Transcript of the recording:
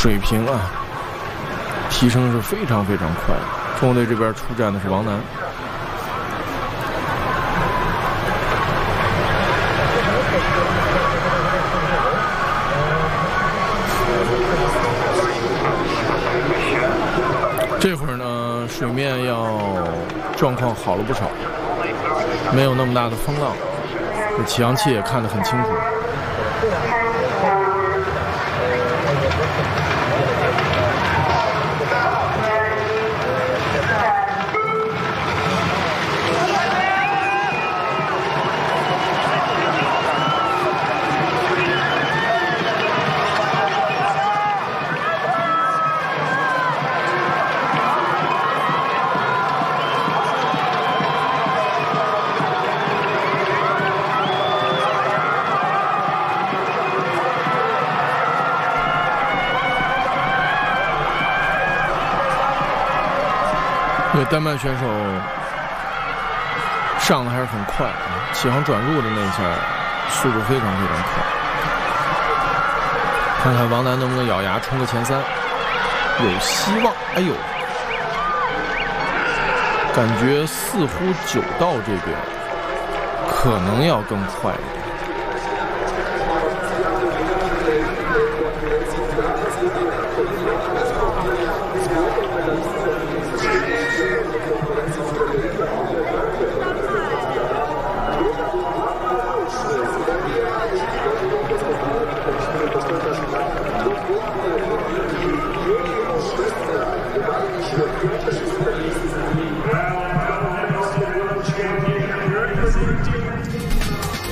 水平啊，提升是非常非常快的。中国队这边出战的是王楠。这会儿呢，水面状况好了不少，没有那么大的风浪，这起扬器也看得很清楚。因为丹麦选手上的还是很快，起航转入的那一下速度非常非常快。看看王楠能不能咬牙冲个前3，有希望。哎呦，感觉似乎9道这边可能要更快一点。